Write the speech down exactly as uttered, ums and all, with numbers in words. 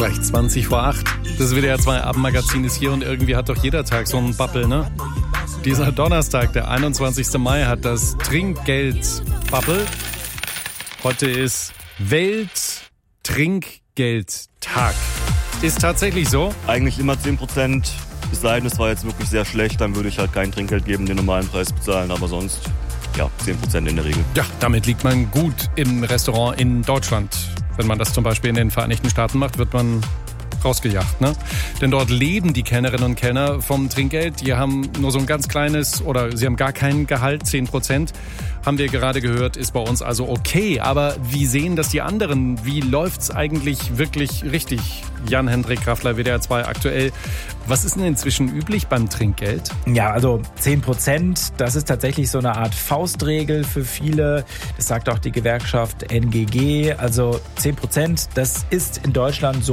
Gleich zwanzig vor acht. Das W D R zwei Abendmagazin ist hier und irgendwie hat doch jeder Tag so einen Babbel, ne? Dieser Donnerstag, der einundzwanzigsten Mai, hat das Trinkgeld-Babbel. Heute ist Welt-Trinkgeldtag. Ist tatsächlich so? Eigentlich immer zehn Prozent. Es sei denn, es war jetzt wirklich sehr schlecht, dann würde ich halt kein Trinkgeld geben, den normalen Preis bezahlen. Aber sonst, ja, zehn Prozent in der Regel. Ja, damit liegt man gut im Restaurant in Deutschland. Wenn man das zum Beispiel in den Vereinigten Staaten macht, wird man rausgejagt, ne? Denn dort leben die Kellnerinnen und Kellner vom Trinkgeld. Die haben nur so ein ganz kleines oder sie haben gar kein Gehalt, zehn Prozent. Haben wir gerade gehört, ist bei uns also okay. Aber wie sehen das die anderen? Wie läuft's eigentlich wirklich richtig? Jan-Hendrik Graffler, W D R zwei aktuell. Was ist denn inzwischen üblich beim Trinkgeld? Ja, also zehn Prozent, das ist tatsächlich so eine Art Faustregel für viele. Das sagt auch die Gewerkschaft N G G. Also zehn Prozent, das ist in Deutschland so